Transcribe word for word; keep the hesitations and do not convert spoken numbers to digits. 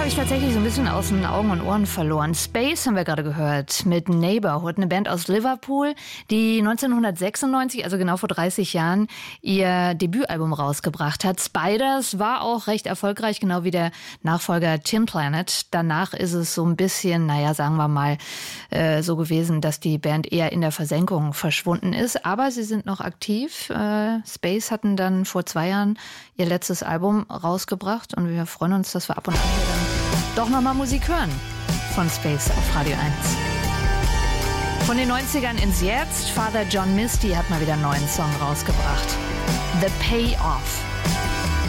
habe ich tatsächlich so ein bisschen aus den Augen und Ohren verloren. Space haben wir gerade gehört mit Neighborhood, eine Band aus Liverpool, die neunzehnhundertsechsundneunzig, also genau vor dreißig Jahren, ihr Debütalbum rausgebracht hat. Spiders war auch recht erfolgreich, genau wie der Nachfolger Tin Planet. Danach ist es so ein bisschen, naja, sagen wir mal, äh, so gewesen, dass die Band eher in der Versenkung verschwunden ist. Aber sie sind noch aktiv. Äh, Space hatten dann vor zwei Jahren ihr letztes Album rausgebracht und wir freuen uns, dass wir ab und an hier dann doch nochmal Musik hören von Space auf Radio eins. Von den neunzigern ins Jetzt, Father John Misty hat mal wieder einen neuen Song rausgebracht. The Payoff.